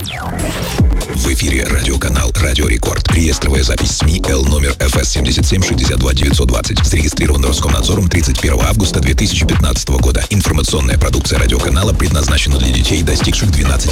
В эфире радиоканал «Радио Рекорд». Реестровая запись СМИ Л номер ФС 77 зарегистрирован Роскомнадзором 31 августа 2015 года. Информационная продукция радиоканала предназначена для детей, достигших 12